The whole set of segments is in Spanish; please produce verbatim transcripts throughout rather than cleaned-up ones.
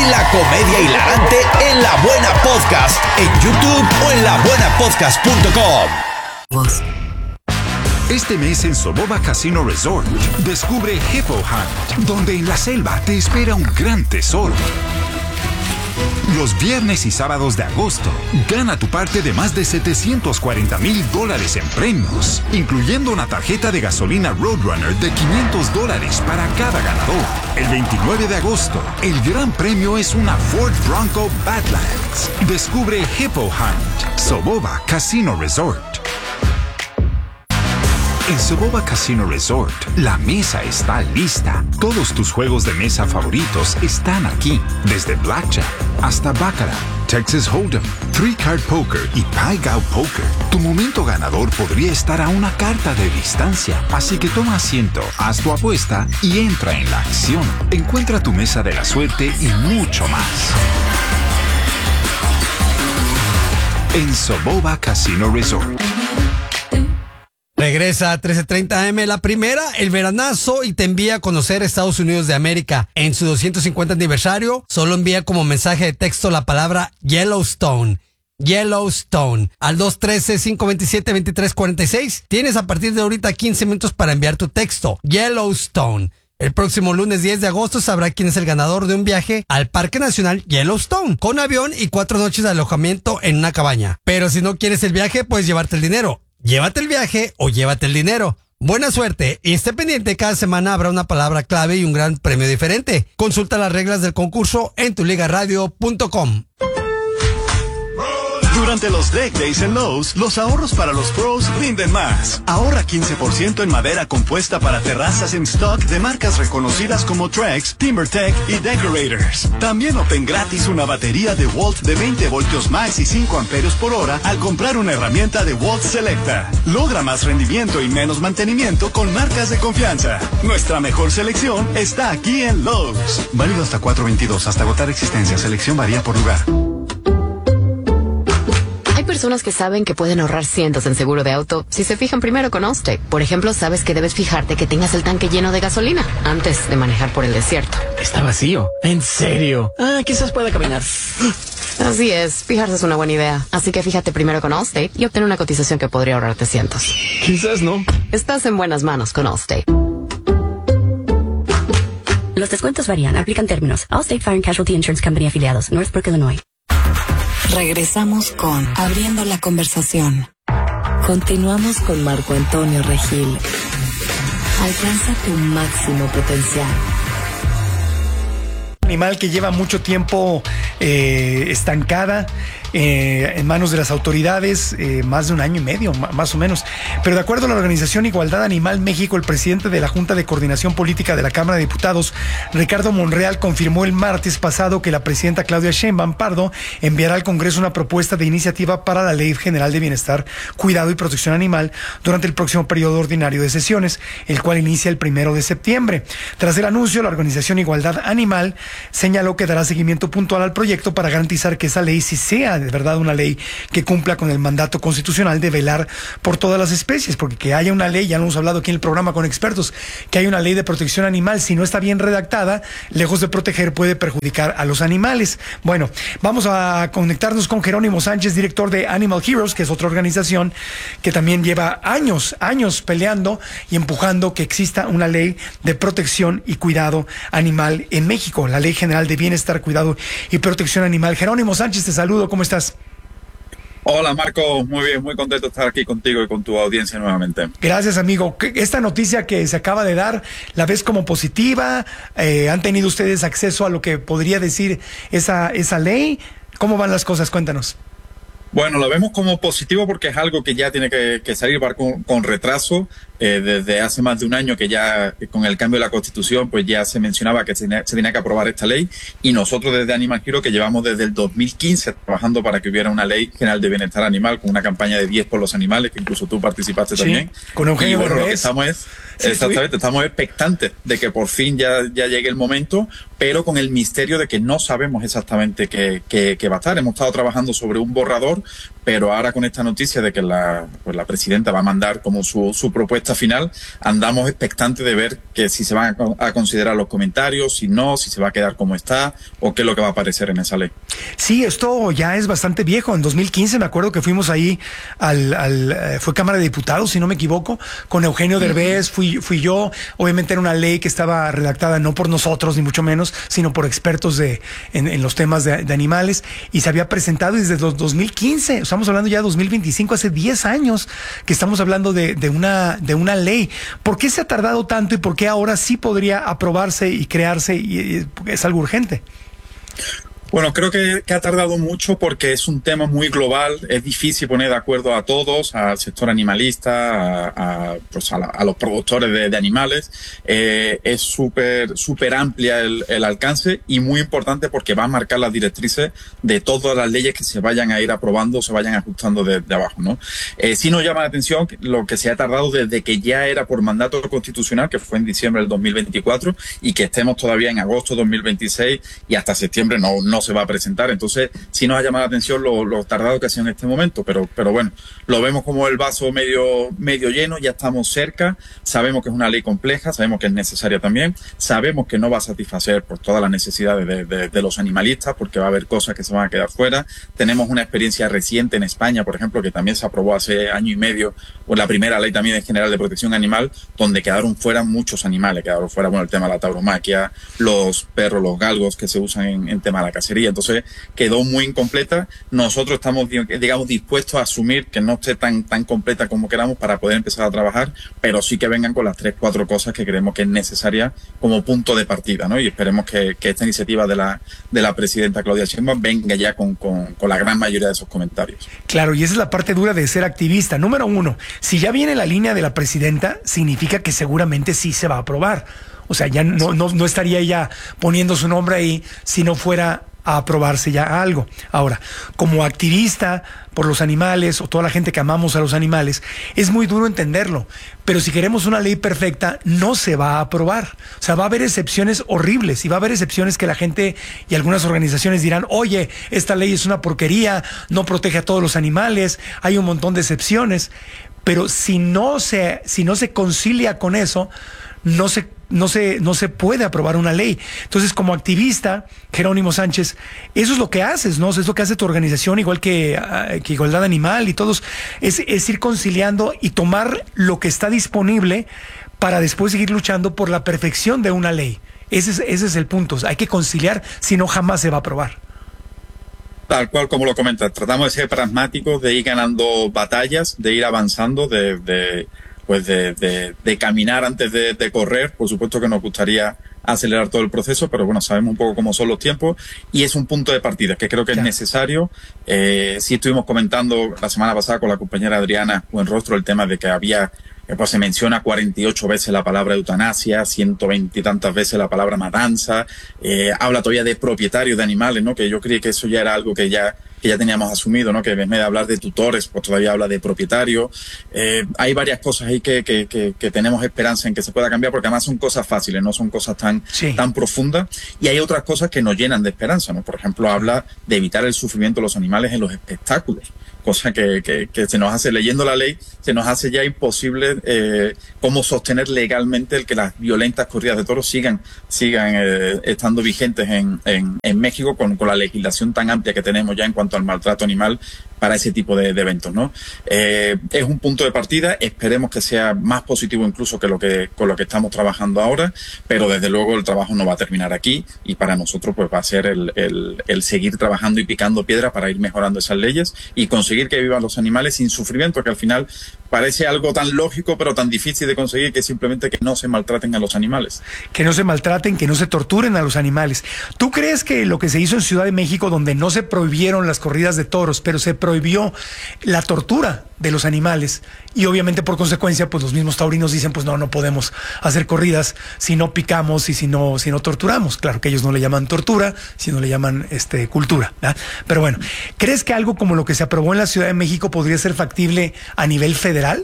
La comedia hilarante en La Buena Podcast, en YouTube o en la buena podcast punto com. Este mes en Soboba Casino Resort, descubre Hippo Hunt, donde en la selva te espera un gran tesoro. Los viernes y sábados de agosto, gana tu parte de más de setecientos cuarenta mil dólares en premios, incluyendo una tarjeta de gasolina Roadrunner de quinientos dólares para cada ganador. El veintinueve de agosto, el gran premio es una Ford Bronco Badlands. Descubre Hippo Hunt, Soboba Casino Resort. En Soboba Casino Resort, la mesa está lista. Todos tus juegos de mesa favoritos están aquí. Desde Blackjack hasta Baccarat, Texas Hold'em, Three Card Poker y Pai Gow Poker. Tu momento ganador podría estar a una carta de distancia. Así que toma asiento, haz tu apuesta y entra en la acción. Encuentra tu mesa de la suerte y mucho más en Soboba Casino Resort. Regresa a trece treinta A M, la primera, el veranazo, y te envía a conocer Estados Unidos de América. En su doscientos cincuenta aniversario, solo envía como mensaje de texto la palabra Yellowstone. Yellowstone. Al dos uno tres, cinco dos siete, dos tres cuatro seis. Tienes a partir de ahorita quince minutos para enviar tu texto. Yellowstone. El próximo lunes diez de agosto sabrá quién es el ganador de un viaje al Parque Nacional Yellowstone, con avión y cuatro noches de alojamiento en una cabaña. Pero si no quieres el viaje, puedes llevarte el dinero. Llévate el viaje o llévate el dinero. Buena suerte y esté pendiente, cada semana habrá una palabra clave y un gran premio diferente. Consulta las reglas del concurso en tu liga radio punto com. Durante los Deck Days en Lowe's, los ahorros para los pros rinden más. Ahorra quince por ciento en madera compuesta para terrazas en stock de marcas reconocidas como Trex, TimberTech y Decorators. También obtén gratis una batería de Walt de veinte voltios max y cinco amperios por hora al comprar una herramienta de Walt Selecta. Logra más rendimiento y menos mantenimiento con marcas de confianza. Nuestra mejor selección está aquí en Lowe's. Válido hasta cuatro veintidós, hasta agotar existencia. Selección varía por lugar. Hay personas que saben que pueden ahorrar cientos en seguro de auto si se fijan primero con Allstate. Por ejemplo, sabes que debes fijarte que tengas el tanque lleno de gasolina antes de manejar por el desierto. Está vacío. ¿En serio? Ah, quizás pueda caminar. Así es, fijarse es una buena idea. Así que fíjate primero con Allstate y obtén una cotización que podría ahorrarte cientos. Quizás no. Estás en buenas manos con Allstate. Los descuentos varían. Aplican términos. Allstate Fire and Casualty Insurance Company afiliados. Northbrook, Illinois. Regresamos con Abriendo la Conversación. Continuamos con Marco Antonio Regil. Alcanza tu máximo potencial. Animal que lleva mucho tiempo eh, estancada eh, en manos de las autoridades, eh, más de un año y medio, más o menos. Pero de acuerdo a la organización Igualdad Animal México, el presidente de la Junta de Coordinación Política de la Cámara de Diputados, Ricardo Monreal, confirmó el martes pasado que la presidenta Claudia Sheinbaum Pardo enviará al Congreso una propuesta de iniciativa para la Ley General de Bienestar, Cuidado y Protección Animal durante el próximo periodo ordinario de sesiones, el cual inicia el primero de septiembre. Tras el anuncio, la organización Igualdad Animal señaló que dará seguimiento puntual al proyecto para garantizar que esa ley sí sea de verdad una ley que cumpla con el mandato constitucional de velar por todas las especies, porque que haya una ley, ya lo hemos hablado aquí en el programa con expertos, que hay una ley de protección animal, si no está bien redactada, lejos de proteger, puede perjudicar a los animales. Bueno, vamos a conectarnos con Jerónimo Sánchez, director de Animal Heroes, que es otra organización que también lleva años, años peleando y empujando que exista una ley de protección y cuidado animal en México, la Ley General de Bienestar, Cuidado y Protección Animal. Jerónimo Sánchez, te saludo, ¿cómo estás? Hola Marco, muy bien, muy contento de estar aquí contigo y con tu audiencia nuevamente. Gracias, amigo. Esta noticia que se acaba de dar, ¿la ves como positiva? Eh, ¿Han tenido ustedes acceso a lo que podría decir esa, esa ley? ¿Cómo van las cosas? Cuéntanos. Bueno, lo vemos como positivo porque es algo que ya tiene que, que salir con, con retraso. Eh, desde hace más de un año que ya con el cambio de la Constitución pues ya se mencionaba que se tenía, se tenía que aprobar esta ley, y nosotros desde Animal Hero, que llevamos desde el dos mil quince trabajando para que hubiera una ley general de bienestar animal con una campaña de diez por los animales, que incluso tú participaste sí, también. Con Eugenio y bueno, Derbez. Lo que estamos es, sí, exactamente, sí. estamos expectantes de que por fin ya, ya llegue el momento, pero con el misterio de que no sabemos exactamente qué, qué, qué va a estar. Hemos estado trabajando sobre un borrador, pero ahora con esta noticia de que la, pues la presidenta va a mandar como su, su propuesta respuesta final, andamos expectantes de ver que si se van a, a considerar los comentarios, si no, si se va a quedar como está o qué es lo que va a aparecer en esa ley. Sí, esto ya es bastante viejo. En dos mil quince me acuerdo que fuimos ahí al, al eh, fue Cámara de Diputados, si no me equivoco, con Eugenio Derbez, fui, fui yo. Obviamente era una ley que estaba redactada no por nosotros, ni mucho menos, sino por expertos de, en, en los temas de, de animales, y se había presentado desde los dos mil quince. Estamos hablando ya de dos mil veinticinco, hace diez años que estamos hablando de, de, una, de una ley. ¿Por qué se ha tardado tanto y por qué ahora sí podría aprobarse y crearse y, y es algo urgente? Bueno, creo que, que ha tardado mucho porque es un tema muy global, es difícil poner de acuerdo a todos, al sector animalista, a, a, pues a, la, a los productores de, de animales. Eh, es súper súper amplia el, el alcance y muy importante porque va a marcar las directrices de todas las leyes que se vayan a ir aprobando, se vayan ajustando de, de abajo, ¿no? Eh, sí nos llama la atención lo que se ha tardado desde que ya era por mandato constitucional, que fue en diciembre del dos mil veinticuatro, y que estemos todavía en agosto de dos mil veintiséis y hasta septiembre no, no se va a presentar. Entonces sí nos ha llamado la atención lo, lo tardado que ha sido en este momento, pero, pero bueno, lo vemos como el vaso medio, medio lleno, ya estamos cerca, sabemos que es una ley compleja, sabemos que es necesaria también, sabemos que no va a satisfacer por todas las necesidades de, de, de los animalistas, porque va a haber cosas que se van a quedar fuera. Tenemos una experiencia reciente en España, por ejemplo, que también se aprobó hace año y medio, pues la primera ley también en general de protección animal, donde quedaron fuera muchos animales, quedaron fuera, bueno, el tema de la tauromaquia, los perros, los galgos que se usan en, en tema de la cacería. Entonces quedó muy incompleta. Nosotros estamos, digamos, dispuestos a asumir que no esté tan, tan completa como queramos para poder empezar a trabajar, pero sí que vengan con las tres, cuatro cosas que creemos que es necesaria como punto de partida, ¿no? Y esperemos que, que esta iniciativa de la, de la presidenta Claudia Sheinbaum venga ya con, con, con la gran mayoría de esos comentarios. Claro, y esa es la parte dura de ser activista. Número uno, si ya viene la línea de la presidenta, significa que seguramente sí se va a aprobar. O sea, ya no, no, no estaría ella poniendo su nombre ahí si no fuera a aprobarse ya algo. Ahora, como activista por los animales o toda la gente que amamos a los animales, es muy duro entenderlo, pero si queremos una ley perfecta, no se va a aprobar. O sea, va a haber excepciones horribles y va a haber excepciones que la gente y algunas organizaciones dirán, oye, esta ley es una porquería, no protege a todos los animales, hay un montón de excepciones, pero si no se, si no se concilia con eso, no se No se, no se puede aprobar una ley. Entonces, como activista, Jerónimo Sánchez, eso es lo que haces, ¿no? Es lo que hace tu organización, igual que, uh, que Igualdad Animal y todos, es, es ir conciliando y tomar lo que está disponible para después seguir luchando por la perfección de una ley. Ese es, ese es el punto. Hay que conciliar, si no jamás se va a aprobar. Tal cual como lo comentas, tratamos de ser pragmáticos, de ir ganando batallas, de ir avanzando, de... de... pues de, de, de caminar antes de, de correr. Por supuesto que nos gustaría acelerar todo el proceso, pero bueno, sabemos un poco cómo son los tiempos y es un punto de partida que creo que claro. es necesario. Eh, sí estuvimos comentando la semana pasada con la compañera Adriana Buenrostro el tema de que había, pues se menciona cuarenta y ocho veces la palabra eutanasia, ciento veinte y tantas veces la palabra matanza, eh, habla todavía de propietarios de animales, ¿no? Que yo creí que eso ya era algo que ya que ya teníamos asumido, ¿no? Que en vez de hablar de tutores, pues todavía habla de propietarios. Eh, hay varias cosas ahí que, que, que, que tenemos esperanza en que se pueda cambiar, porque además son cosas fáciles, no son cosas tan, sí. tan profundas. Y hay otras cosas que nos llenan de esperanza, ¿no? Por ejemplo, habla de evitar el sufrimiento de los animales en los espectáculos, cosa que, que, que se nos hace, leyendo la ley, se nos hace ya imposible eh, cómo sostener legalmente el que las violentas corridas de toros sigan, sigan eh, estando vigentes en, en, en México con, con la legislación tan amplia que tenemos ya en cuanto al maltrato animal para ese tipo de, de eventos, ¿no? Eh, es un punto de partida, esperemos que sea más positivo incluso que lo que con lo que estamos trabajando ahora, pero desde luego el trabajo no va a terminar aquí y para nosotros pues va a ser el, el, el seguir trabajando y picando piedra para ir mejorando esas leyes y conseguir que vivan los animales sin sufrimiento, que al final parece algo tan lógico pero tan difícil de conseguir, que simplemente que no se maltraten a los animales. Que no se maltraten, que no se torturen a los animales. ¿Tú crees que lo que se hizo en Ciudad de México, donde no se prohibieron las corridas de toros, pero se prohibió la tortura de los animales y obviamente por consecuencia pues los mismos taurinos dicen pues no, no podemos hacer corridas si no picamos y si no, si no torturamos? Claro que ellos no le llaman tortura, sino le llaman este, cultura, ¿verdad? Pero bueno, ¿crees que algo como lo que se aprobó en la Ciudad de México podría ser factible a nivel federal?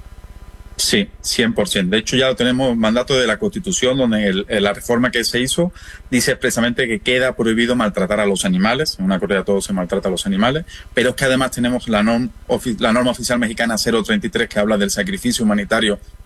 Sí, cien por ciento. De hecho, ya lo tenemos mandato de la Constitución, donde el, la reforma que se hizo dice expresamente que queda prohibido maltratar a los animales. En una corrida de toros se maltrata a los animales, pero es que además tenemos la, norm, la norma oficial mexicana cero treinta y tres que habla del sacrificio humanitario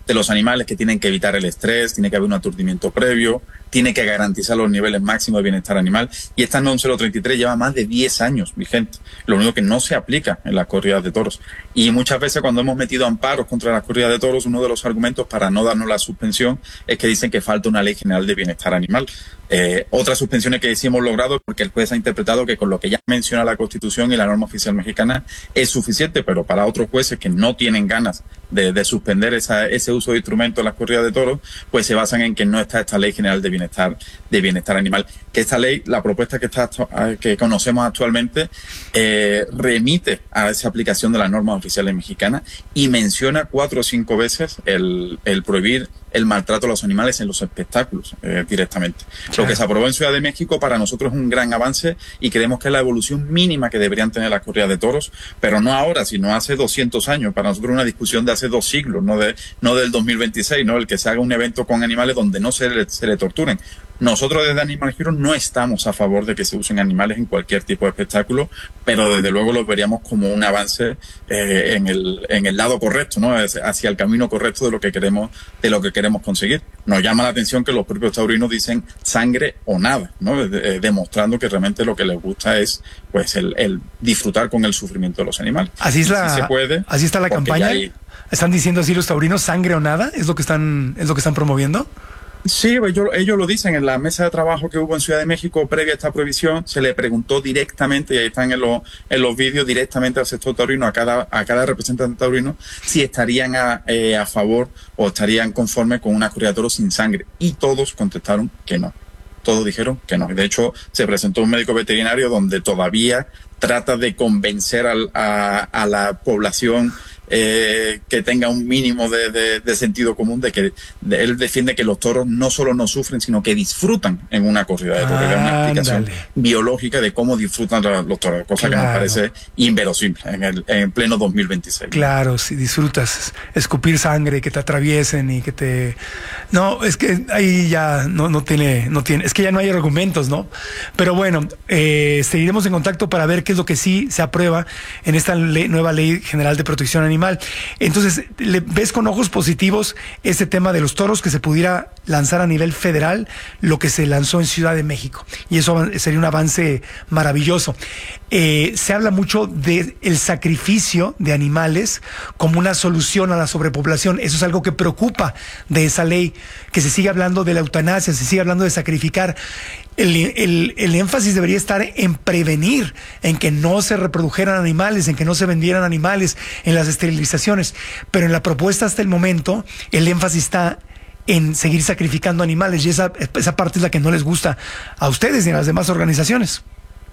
de los animales, que tienen que evitar el estrés, tiene que haber un aturdimiento previo, tiene que garantizar los niveles máximos de bienestar animal. Y esta NOM cero treinta y tres lleva más de diez años vigente. Lo único que no se aplica en las corridas de toros. Y muchas veces cuando hemos metido amparos contra las corridas de toros, uno de los argumentos para no darnos la suspensión es que dicen que falta una ley general de bienestar animal. Eh, otras suspensiones que sí hemos logrado porque el juez ha interpretado que con lo que ya menciona la Constitución y la norma oficial mexicana es suficiente, pero para otros jueces que no tienen ganas de, de suspender esa, ese uso de instrumentos en las corridas de toros, pues se basan en que no está esta ley general de bienestar, de bienestar animal. Que esta ley, la propuesta que está que conocemos actualmente, eh, remite a esa aplicación de las normas oficiales mexicanas y menciona cuatro o cinco veces el, el prohibir el maltrato a los animales en los espectáculos eh, directamente. Claro. Lo que se aprobó en Ciudad de México para nosotros es un gran avance y creemos que es la evolución mínima que deberían tener las corridas de toros, pero no ahora, sino hace doscientos años. Para nosotros es una discusión de hace dos siglos, no de no del dos mil veintiséis, ¿no? El que se haga un evento con animales donde no se le, se le torturen. Nosotros desde Animal Heroes no estamos a favor de que se usen animales en cualquier tipo de espectáculo, pero desde luego lo veríamos como un avance eh, en el en el lado correcto, ¿no? Hacia el camino correcto de lo que queremos de lo que queremos conseguir. Nos llama la atención que los propios taurinos dicen sangre o nada, ¿no? Eh, demostrando que realmente lo que les gusta es pues el, el disfrutar con el sufrimiento de los animales. Así es la, si se puede, así está la campaña. Hay... ¿Están diciendo así los taurinos, sangre o nada? ¿Es lo que están, es lo que están promoviendo? Sí, ellos, ellos lo dicen. En la mesa de trabajo que hubo en Ciudad de México previa a esta prohibición, se le preguntó directamente, y ahí están en los, en los vídeos, directamente al sector taurino, a cada, a cada representante taurino, si estarían a, eh, a favor o estarían conformes con una corrida de toros sin sangre. Y todos contestaron que no. Todos dijeron que no. De hecho, se presentó un médico veterinario donde todavía trata de convencer al, a, a la población Eh, que tenga un mínimo de, de, de sentido común, de que de, él defiende que los toros no solo no sufren, sino que disfrutan en una corrida de toros. Ah, es una explicación dale. biológica de cómo disfrutan los toros, cosa claro. que nos parece inverosímil en, el, en pleno dos mil veintiséis. Claro, si disfrutas escupir sangre, que te atraviesen y que te... No, es que ahí ya no, no tiene, no tiene, es que ya no hay argumentos, ¿no? Pero bueno, eh, seguiremos en contacto para ver qué es lo que sí se aprueba en esta ley, nueva Ley General de Protección Animal. Entonces, ¿le ves con ojos positivos este tema de los toros, que se pudiera lanzar a nivel federal lo que se lanzó en Ciudad de México? Y eso sería un avance maravilloso. Eh, se habla mucho del sacrificio de animales como una solución a la sobrepoblación. Eso es algo que preocupa de esa ley, que se sigue hablando de la eutanasia, se sigue hablando de sacrificar. El, el, el énfasis debería estar en prevenir, en que no se reprodujeran animales, en que no se vendieran animales, en las esterilizaciones. Pero en la propuesta hasta el momento, el énfasis está en seguir sacrificando animales, y esa, esa parte es la que no les gusta a ustedes y a las demás organizaciones.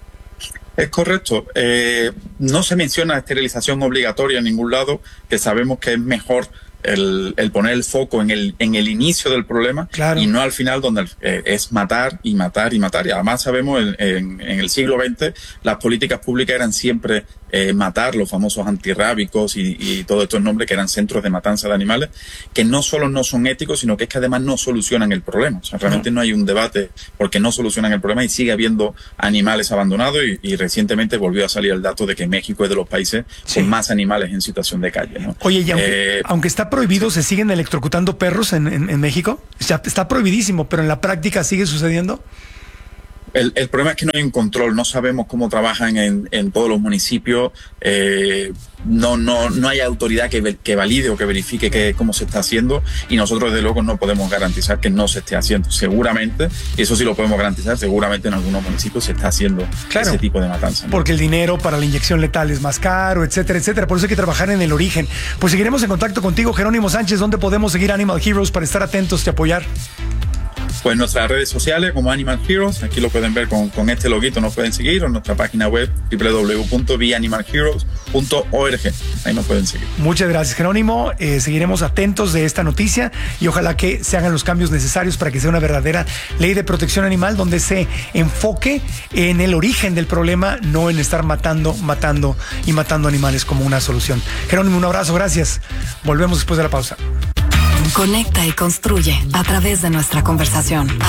Es correcto. Eh, no se menciona esterilización obligatoria en ningún lado, que sabemos que es mejor El, el poner el foco en el en el inicio del problema, claro. y no al final, donde eh, es matar y matar y matar. Y además sabemos en, en, en el siglo veinte las políticas públicas eran siempre eh, matar, los famosos antirrábicos y, y todos estos nombres que eran centros de matanza de animales, que no solo no son éticos, sino que es que además no solucionan el problema. O sea, realmente no, no hay un debate porque no solucionan el problema y sigue habiendo animales abandonados, y, y recientemente volvió a salir el dato de que México es de los países sí. con más animales en situación de calle, ¿no? Oye, y aunque, eh, aunque está prohibido, ¿se siguen electrocutando perros en, en, en México? Ya está prohibidísimo, pero en la práctica sigue sucediendo. El, el problema es que no hay un control, no sabemos cómo trabajan en, en todos los municipios, eh, no no no hay autoridad que, que valide o que verifique que, cómo se está haciendo, y nosotros desde luego no podemos garantizar que no se esté haciendo. Seguramente, eso sí lo podemos garantizar, seguramente en algunos municipios se está haciendo claro, ese tipo de matanza, ¿no? Porque el dinero para la inyección letal es más caro, etcétera, etcétera. Por eso hay que trabajar en el origen. Pues seguiremos en contacto contigo, Jerónimo Sánchez. ¿Dónde podemos seguir Animal Heroes para estar atentos y apoyar? Pues nuestras redes sociales como Animal Heroes, aquí lo pueden ver con, con este loguito, nos pueden seguir, o en nuestra página web doble u doble u doble u punto be animal heroes punto org, ahí nos pueden seguir. Muchas gracias, Jerónimo, eh, seguiremos atentos de esta noticia y ojalá que se hagan los cambios necesarios para que sea una verdadera ley de protección animal donde se enfoque en el origen del problema, no en estar matando, matando y matando animales como una solución. Jerónimo, un abrazo, gracias, volvemos después de la pausa. Conecta y construye a través de nuestra conversación.